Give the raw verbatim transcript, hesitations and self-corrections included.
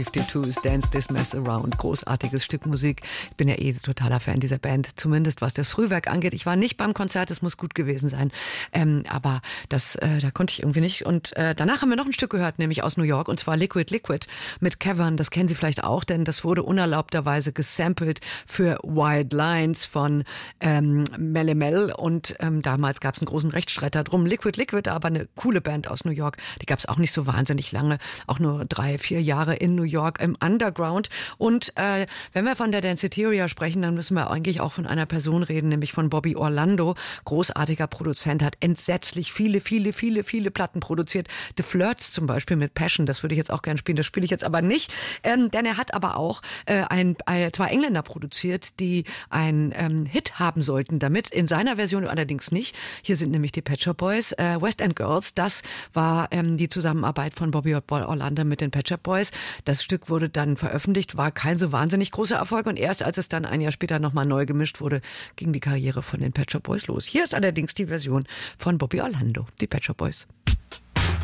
fifty-two's Dance This Mess Around. Großartiges Stück Musik. Ich bin ja eh totaler Fan dieser Band, zumindest was das Frühwerk angeht. Ich war nicht beim Konzert, es muss gut gewesen sein. Ähm, aber das, äh, da konnte ich irgendwie nicht. Und äh, danach haben wir noch ein Stück gehört, nämlich aus New York, und zwar Liquid Liquid mit Cavern. Das kennen Sie vielleicht auch, denn das wurde unerlaubterweise gesampelt für Wild Lines von ähm, Melle Mel. Und ähm, damals gab es einen großen Rechtsstreit darum. Liquid Liquid, aber eine coole Band aus New York. Die gab es auch nicht so wahnsinnig lange, auch nur drei, vier Jahre in New York. York im Underground. Und äh, wenn wir von der Danceteria sprechen, dann müssen wir eigentlich auch von einer Person reden, nämlich von Bobby Orlando. Großartiger Produzent, hat entsetzlich viele, viele, viele, viele Platten produziert. The Flirts zum Beispiel mit Passion, das würde ich jetzt auch gerne spielen, das spiele ich jetzt aber nicht. Ähm, denn er hat aber auch äh, ein, äh, zwei Engländer produziert, die einen ähm, Hit haben sollten damit. In seiner Version allerdings nicht. Hier sind nämlich die Pet Shop Boys. Äh, West End Girls, das war ähm, die Zusammenarbeit von Bobby Orlando mit den Pet Shop Boys. Das Stück wurde dann veröffentlicht, war kein so wahnsinnig großer Erfolg, und erst als es dann ein Jahr später nochmal neu gemischt wurde, ging die Karriere von den Pet Shop Boys los. Hier ist allerdings die Version von Bobby Orlando, die Pet Shop Boys.